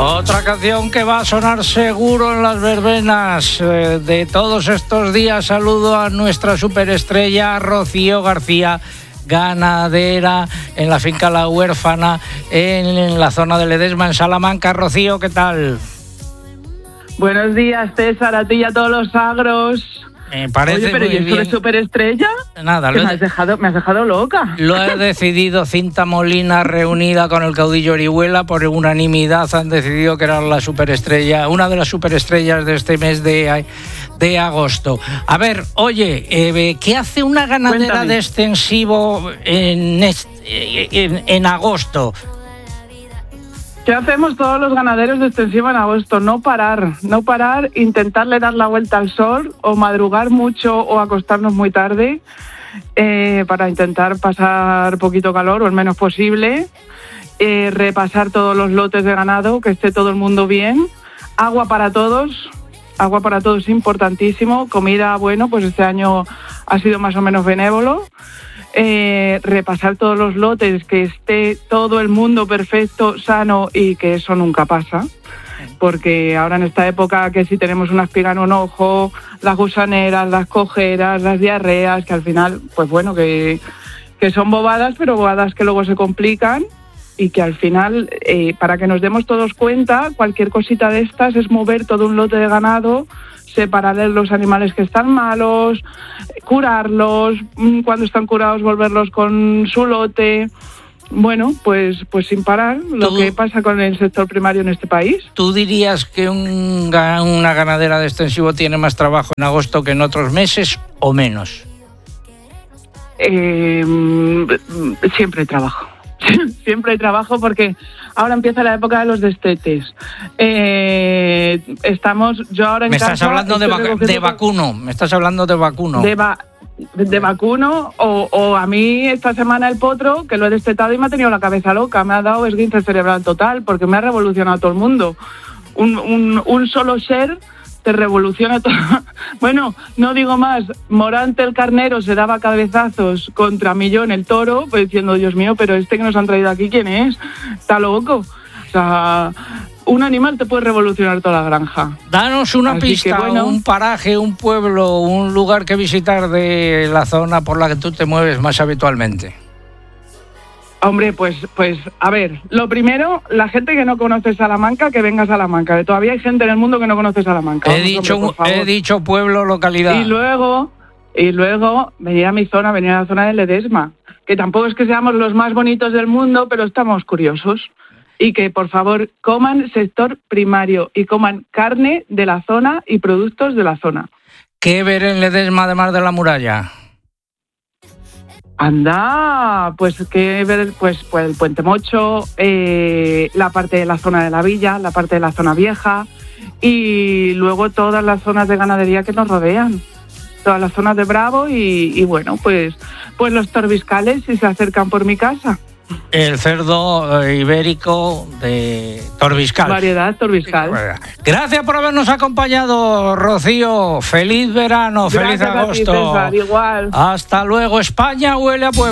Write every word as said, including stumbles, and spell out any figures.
Otra canción que va a sonar seguro en las verbenas eh, de todos estos días. Saludo a nuestra superestrella Rocío García, ganadera en la finca La Huérfana, en, en la zona de Ledesma, en Salamanca. Rocío, ¿qué tal? Buenos días, César, a ti y a todos los agros. Me parece. Oye, pero muy ¿y eso bien. de superestrella? Nada, que lo me, he, has dejado, me has dejado loca. Lo he decidido Cinta Molina, reunida con el caudillo Orihuela, por unanimidad han decidido que era la superestrella, una de las superestrellas de este mes de, de agosto. A ver, oye, eh, ¿qué hace una ganadera Cuéntame. de extensivo en, en, en agosto? ¿Qué hacemos todos los ganaderos de extensivo en agosto? No parar, no parar, intentarle dar la vuelta al sol o madrugar mucho o acostarnos muy tarde eh, para intentar pasar poquito calor o el menos posible, eh, repasar todos los lotes de ganado, que esté todo el mundo bien, agua para todos, agua para todos importantísimo, comida, bueno, pues este año ha sido más o menos benévolo. Eh, repasar todos los lotes, que esté todo el mundo perfecto, sano, y que eso nunca pasa, porque ahora en esta época que si tenemos una espiga en un ojo, las gusaneras, las cojeras, las diarreas, que al final, pues bueno, que, que son bobadas, pero bobadas que luego se complican y que al final, eh, para que nos demos todos cuenta, cualquier cosita de estas es mover todo un lote de ganado, separar los animales que están malos, curarlos, cuando están curados volverlos con su lote. Bueno, pues pues sin parar, lo ¿Tú, que pasa con el sector primario en este país. ¿Tú dirías que un, una ganadera de extensivo tiene más trabajo en agosto que en otros meses o menos? Eh, siempre hay trabajo. Siempre hay trabajo porque ahora empieza la época de los destetes. Eh, estamos, yo ahora en Me casa... estás hablando de, vac- de vacuno, me estás hablando de vacuno. De, va- de vacuno o, o a mí esta semana el potro, que lo he destetado y me ha tenido la cabeza loca, me ha dado esguince cerebral total porque me ha revolucionado todo el mundo. Un, un, un solo ser te revoluciona todo. Bueno, no digo más, Morante el carnero se daba cabezazos contra Millón el toro, pues diciendo, Dios mío, pero este que nos han traído aquí, ¿quién es? Está loco. O sea, un animal te puede revolucionar toda la granja. Danos una Así pista, que, bueno, un paraje, un pueblo, un lugar que visitar de la zona por la que tú te mueves más habitualmente. Hombre, pues, pues, a ver, lo primero, la gente que no conoce Salamanca, que venga a Salamanca, que todavía hay gente en el mundo que no conoce Salamanca. He Vamos, dicho, hombre, por favor. he dicho pueblo, localidad. Y luego, y luego venir a mi zona, venir a la zona de Ledesma, que tampoco es que seamos los más bonitos del mundo, pero estamos curiosos. Y que, por favor, coman sector primario y coman carne de la zona y productos de la zona. ¿Qué ver en Ledesma además de la muralla? Anda, pues que ver, pues, pues el Puente Mocho, eh, la parte de la zona de la villa, la parte de la zona vieja y luego todas las zonas de ganadería que nos rodean, todas las zonas de Bravo y, y bueno, pues, pues los torbiscales si se acercan por mi casa. El cerdo eh, ibérico de Torbiscal. Variedad torbiscal. Gracias por habernos acompañado, Rocío. Feliz verano, feliz Gracias agosto. A ti, César, igual. Hasta luego. España huele a pueblo.